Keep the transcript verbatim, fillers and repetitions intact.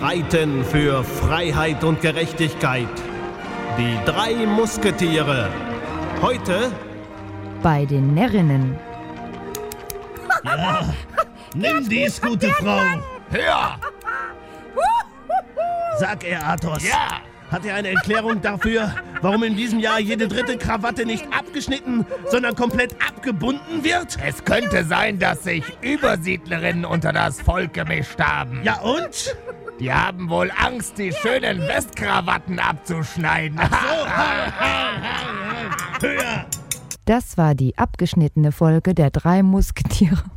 streiten für Freiheit und Gerechtigkeit. Die drei Musketiere. Heute bei den Närrinnen. Ja, nimm dies, gute Frau. Hör! Sag er, Athos. Ja! Hat er eine Erklärung dafür, warum in diesem Jahr jede dritte Krawatte nicht abgeschnitten, sondern komplett abgebunden wird? Es könnte sein, dass sich Übersiedlerinnen unter das Volk gemischt haben. Ja und? Die haben wohl Angst, die schönen Westkrawatten abzuschneiden. Höher! Das war die abgeschnittene Folge der drei Musketiere.